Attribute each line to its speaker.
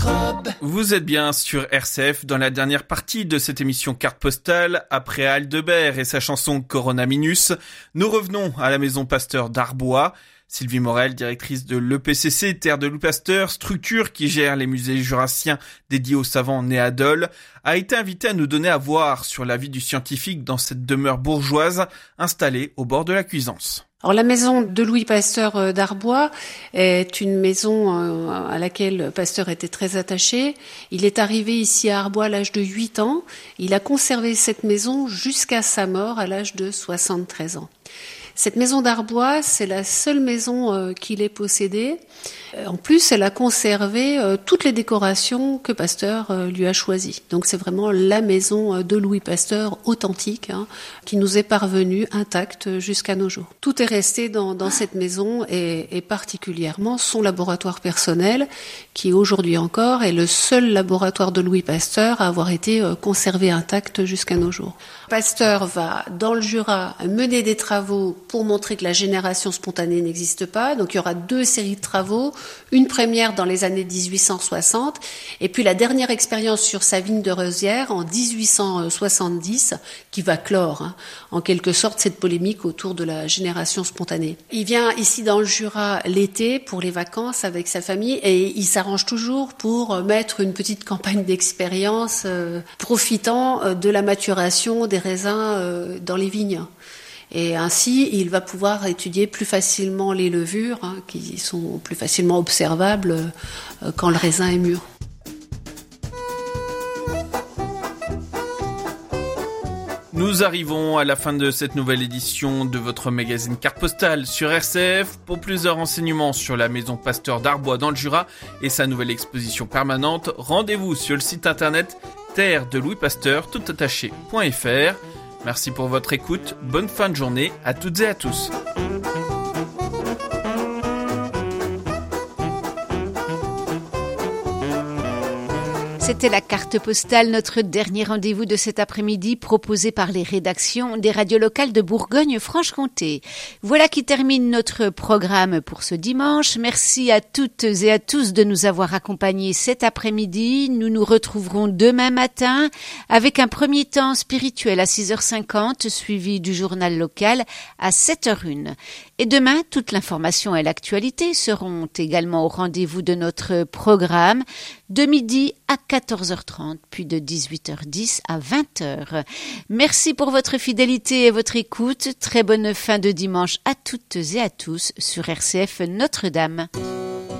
Speaker 1: microbes.
Speaker 2: Vous êtes bien sur RCF dans la dernière partie de cette émission Carte Postale. Après Aldebert et sa chanson Corona Minus, nous revenons à la maison Pasteur d'Arbois. Sylvie Morel, directrice de l'EPCC, Terre de Louis Pasteur, structure qui gère les musées jurassiens dédiés aux savants nés à Dole, a été invitée à nous donner à voir sur la vie du scientifique dans cette demeure bourgeoise installée au bord de la Cuisance.
Speaker 3: Alors la maison de Louis Pasteur d'Arbois est une maison à laquelle Pasteur était très attaché. Il est arrivé ici à Arbois à l'âge de 8 ans. Il a conservé cette maison jusqu'à sa mort à l'âge de 73 ans. Cette maison d'Arbois, c'est la seule maison qu'il ait possédée. En plus, elle a conservé toutes les décorations que Pasteur lui a choisies. Donc c'est vraiment la maison de Louis Pasteur authentique qui nous est parvenue intacte jusqu'à nos jours. Tout est resté dans cette maison et particulièrement son laboratoire personnel qui aujourd'hui encore est le seul laboratoire de Louis Pasteur à avoir été conservé intact jusqu'à nos jours. Pasteur va dans le Jura mener des travaux pour montrer que la génération spontanée n'existe pas. Donc il y aura 2 séries de travaux, une première dans les années 1860 et puis la dernière expérience sur sa vigne de Rosières en 1870 qui va clore en quelque sorte cette polémique autour de la génération spontanée. Il vient ici dans le Jura l'été pour les vacances avec sa famille et il s'arrange toujours pour mettre une petite campagne d'expérience profitant de la maturation des raisins dans les vignes. Et ainsi, il va pouvoir étudier plus facilement les levures, qui sont plus facilement observables quand le raisin est mûr.
Speaker 2: Nous arrivons à la fin de cette nouvelle édition de votre magazine Carte Postale sur RCF. Pour plus de renseignements sur la maison Pasteur d'Arbois dans le Jura et sa nouvelle exposition permanente, rendez-vous sur le site internet terre de Louis Pasteur toutattaché.fr. Merci pour votre écoute, bonne fin de journée à toutes et à tous.
Speaker 4: C'était la carte postale, notre dernier rendez-vous de cet après-midi proposé par les rédactions des radios locales de Bourgogne-Franche-Comté. Voilà qui termine notre programme pour ce dimanche. Merci à toutes et à tous de nous avoir accompagnés cet après-midi. Nous nous retrouverons demain matin avec un premier temps spirituel à 6h50 suivi du journal local à 7h01. Et demain, toute l'information et l'actualité seront également au rendez-vous de notre programme de midi à 14h30, puis de 18h10 à 20h. Merci pour votre fidélité et votre écoute. Très bonne fin de dimanche à toutes et à tous sur RCF Notre-Dame.